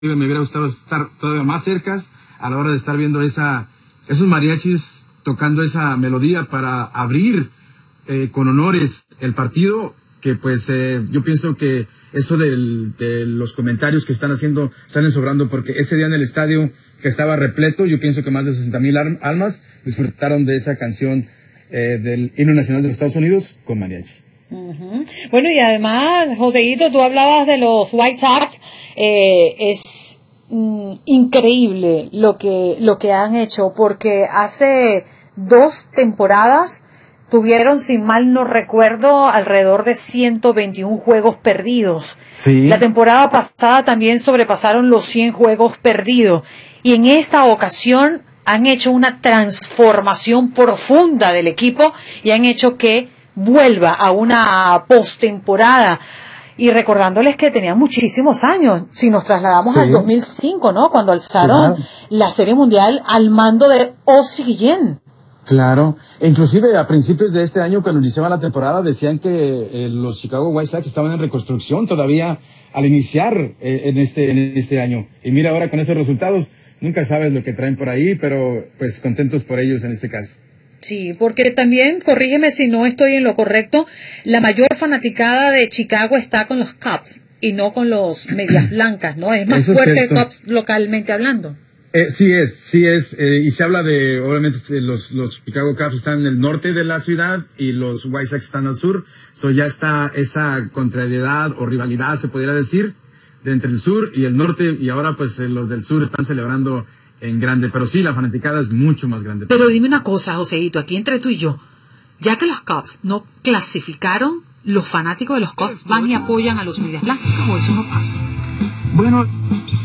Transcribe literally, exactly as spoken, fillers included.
me hubiera gustado estar todavía más cerca a la hora de estar viendo esa, esos mariachis tocando esa melodía para abrir eh, con honores el partido, que pues eh, yo pienso que eso del, de los comentarios que están haciendo salen sobrando, porque ese día en el estadio que estaba repleto, yo pienso que más de sesenta mil almas disfrutaron de esa canción eh, del himno nacional de los Estados Unidos con mariachi. Uh-huh. Bueno, y además, Joseito, tú hablabas de los White Sox, eh, es mm, increíble lo que, lo que han hecho, porque hace dos temporadas tuvieron, si mal no recuerdo, alrededor de ciento veintiún juegos perdidos. Sí. La temporada pasada también sobrepasaron los cien juegos perdidos. Y en esta ocasión han hecho una transformación profunda del equipo y han hecho que vuelva a una postemporada. Y recordándoles que tenían muchísimos años, si nos trasladamos sí. al dos mil cinco, ¿no? Cuando alzaron claro. la Serie Mundial al mando de Ozzie Guillén. Claro, inclusive a principios de este año, cuando iniciaba la temporada, decían que eh, los Chicago White Sox estaban en reconstrucción todavía al iniciar eh, en este en este año. Y mira ahora con esos resultados, nunca sabes lo que traen por ahí, pero pues contentos por ellos en este caso. Sí, porque también, corrígeme si no estoy en lo correcto, la mayor fanaticada de Chicago está con los Cubs y no con los Medias Blancas, ¿no? Es más Eso fuerte es el Cubs localmente hablando. Eh, sí es, sí es, eh, y se habla de, obviamente, los, los Chicago Cubs están en el norte de la ciudad y los White Sox están al sur, so ya está esa contrariedad o rivalidad, se podría decir, de entre el sur y el norte, y ahora pues eh, los del sur están celebrando en grande, pero sí, la fanaticada es mucho más grande. Pero dime una cosa, Joseito, aquí entre tú y yo, ya que los Cubs no clasificaron, los fanáticos de los Cubs van y apoyan a los Medias Blancas, o eso no pasa. Bueno...